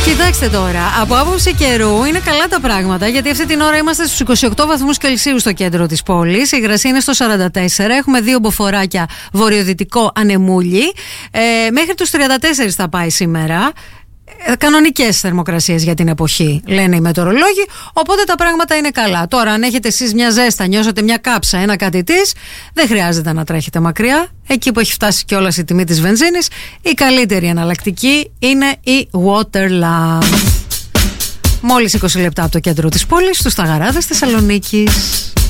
Κοιτάξτε τώρα, από άποψη καιρού είναι καλά τα πράγματα, γιατί αυτή την ώρα είμαστε στους 28 βαθμούς Κελσίου στο κέντρο της πόλης. Η υγρασία είναι στο 44, έχουμε 2 μποφοράκια βορειοδυτικό ανεμούλι. Μέχρι τους 34 θα πάει σήμερα. Κανονικές θερμοκρασίες για την εποχή, λένε οι μετεωρολόγοι, οπότε τα πράγματα είναι καλά. Τώρα, αν έχετε εσείς μια ζέστα, νιώσατε μια κάψα, ένα κάτι της, δεν χρειάζεται να τρέχετε μακριά. Εκεί που έχει φτάσει κιόλας η τιμή της βενζίνης, η καλύτερη εναλλακτική είναι η Waterland. Μόλις 20 λεπτά από το κέντρο της πόλης, στους Σταγαράδες Θεσσαλονίκης.